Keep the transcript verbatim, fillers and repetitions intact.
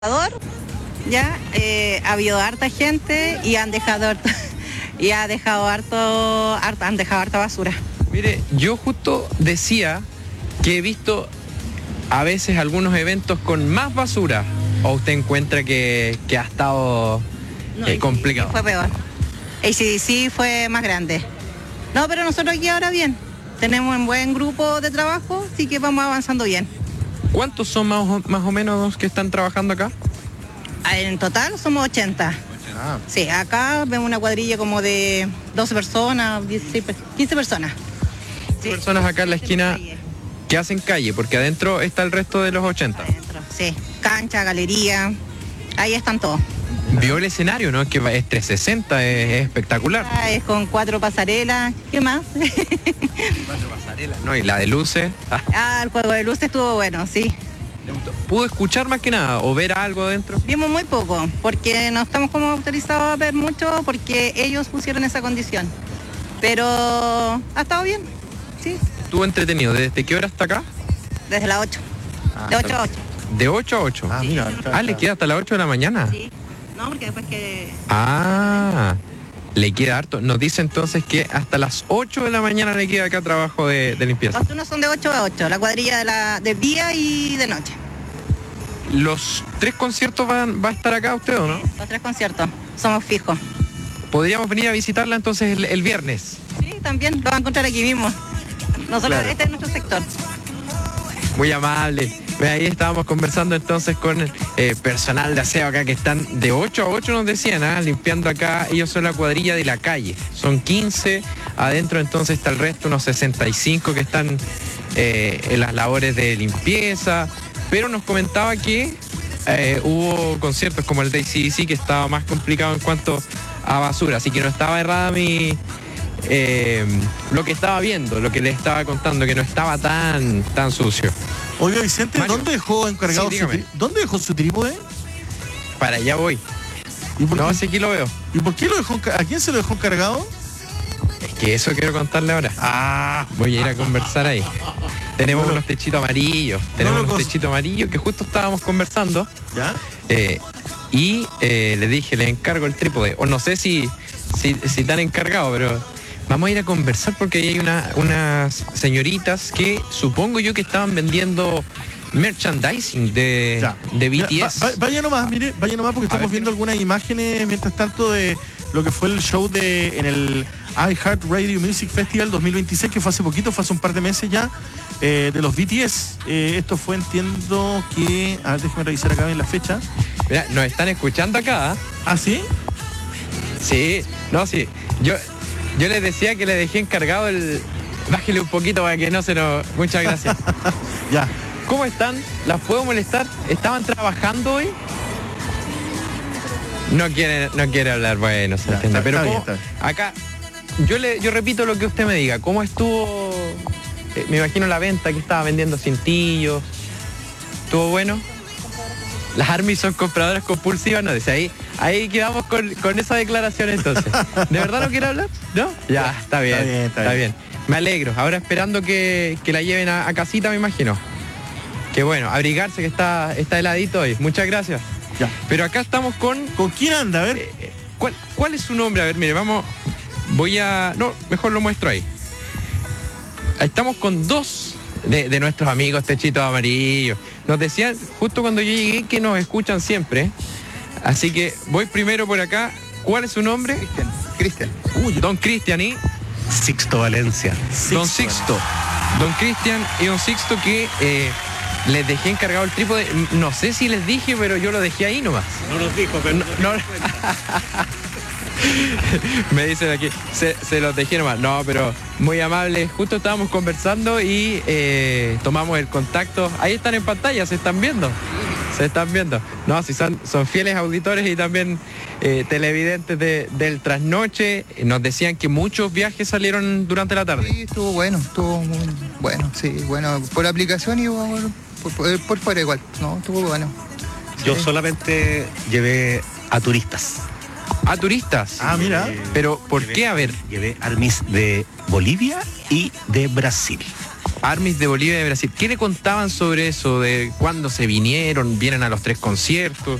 Ya eh, ha habido harta gente y han dejado harto, y ha dejado harto, harta, han dejado harta basura. Mire, yo justo decía que he visto a veces algunos eventos con más basura. ¿O usted encuentra que, que ha estado No, eh, complicado? Fue peor. A C D C fue más grande. No, pero nosotros aquí ahora bien. Tenemos un buen grupo de trabajo, así que vamos avanzando bien. ¿Cuántos son más o, más o menos los que están trabajando acá? En total somos ochenta. Ah. Sí, acá vemos una cuadrilla como de doce personas, dieciséis, quince personas. Sí. Personas acá en la esquina que hacen calle, porque adentro está el resto de los ochenta. Adentro, sí, cancha, galería, ahí están todos. Vio el escenario, ¿no? Que es trescientos sesenta, es, es espectacular. Ah, es con cuatro pasarelas, ¿qué más? Cuatro pasarelas, ¿no? Y la de luces. Ah. Ah, el juego de luces estuvo bueno, sí. ¿Pudo escuchar más que nada o ver algo dentro? Vimos muy poco, porque no estamos como autorizados a ver mucho, porque ellos pusieron esa condición. Pero ha estado bien, sí. ¿Estuvo entretenido? ¿Desde qué hora hasta acá? Desde las ocho. Ah, de ocho a ocho. ¿De ocho a ocho? Ah, mira. Ah, ¿le queda hasta las ocho de la mañana? Sí. No, porque después que... Ah, le queda harto. Nos dice entonces que hasta las ocho de la mañana le queda acá trabajo de, de limpieza. Los turnos son de ocho a ocho, la cuadrilla de, la, de día y de noche. ¿Los tres conciertos van, va a estar acá usted o no? Los tres conciertos, somos fijos. ¿Podríamos venir a visitarla entonces el, el viernes? Sí, también lo van a encontrar aquí mismo. Nosotros, Claro. este es nuestro sector. Muy amable. Ve, ahí estábamos conversando entonces con el eh, personal de aseo acá que están de ocho a ocho, nos decían, ¿ah? Limpiando acá. Ellos son la cuadrilla de la calle. Son quince, adentro entonces está el resto, unos sesenta y cinco que están eh, en las labores de limpieza. Pero nos comentaba que eh, hubo conciertos como el de A C D C que estaba más complicado en cuanto a basura. Así que no estaba errada mi... Eh, lo que estaba viendo, lo que le estaba contando, que no estaba tan, tan sucio. Oiga, Vicente, Mario. ¿dónde dejó encargado Sí, su dígame. tri- ¿Dónde dejó su trípode? Para allá voy. ¿Y por, No, qué, sí, aquí lo veo. ¿Y por qué lo dejó enca- ¿A quién se lo dejó encargado? Es que eso quiero contarle ahora. Ah, Voy a ir a conversar ahí. Tenemos No lo- unos techitos amarillos. Tenemos lo unos cons- techitos amarillos que justo estábamos conversando. ¿ya? eh, y eh, le dije, le encargo el trípode. O no sé si, si, si tan encargado, pero vamos a ir a conversar porque ahí hay una, unas señoritas que supongo yo que estaban vendiendo merchandising de, Ya. de Mira, B T S. va- va- vaya nomás, mire, vaya nomás porque A estamos ver, viendo algunas imágenes mientras tanto de lo que fue el show de en el iHeartRadio Music Festival dos mil veintiséis, que fue hace poquito, fue hace un par de meses ya, eh, de los B T S. Eh, esto fue, entiendo que, a ver, déjeme revisar acá bien la fecha. Mira, nos están escuchando acá. ¿Ah? ¿Ah, sí? Sí, no, sí. Yo, yo les decía que le dejé encargado el... Bájele un poquito para que no se nos... Muchas gracias. Ya. ¿Cómo están? ¿Las puedo molestar? ¿Estaban trabajando hoy? No quiere, no quiere hablar, bueno, se Ya, entiende. está- Pero está ¿cómo- bien, está acá, yo le, yo repito lo que usted me diga. ¿Cómo estuvo? eh, me imagino la venta que estaba vendiendo cintillos. ¿Estuvo bueno? Las armies son compradoras compulsivas, no, dice ahí, ahí quedamos con, con esa declaración entonces. ¿De verdad no quiere hablar? ¿No? Ya, está bien, Está bien, está está bien. bien. Me alegro. Ahora esperando que, que la lleven a, a casita, me imagino. Que bueno, abrigarse que está, está heladito hoy. Muchas gracias. Ya. Pero acá estamos con... ¿Con quién anda? A ver. eh, ¿Cuál, ¿Cuál es su nombre? A ver, mire, vamos... Voy a... No, mejor lo muestro ahí. Estamos con dos de, de nuestros amigos Techitos Amarillos. Nos decían justo cuando yo llegué que nos escuchan siempre. Así que voy primero por acá. ¿Cuál es su nombre? Cristian. Uy, Don Cristian y Sixto Valencia. Don Sixto. Don Cristian y Don Sixto que eh, les dejé encargado el trípode. No sé si les dije, pero yo lo dejé ahí nomás. No nos dijo, pero No, no. Me dicen aquí, se, se los dejé nomás. No, pero muy amable. Justo estábamos conversando y eh, tomamos el contacto. Ahí están en pantalla, se están viendo. Se están viendo. No, si son, son fieles auditores y también eh, televidentes de, del trasnoche. Nos decían que muchos viajes salieron durante la tarde. Sí, estuvo bueno, estuvo muy bueno, sí, bueno, por aplicación y por, por, por, por fuera igual, no, estuvo bueno. yo Sí. solamente llevé a turistas. A turistas. Ah, mira. Pero ¿por Llevé- qué? A ver. Llevé armies de Bolivia y de Brasil. Armis de Bolivia y de Brasil. ¿Qué le contaban sobre eso? ¿De cuándo se vinieron? ¿Vienen a los tres conciertos?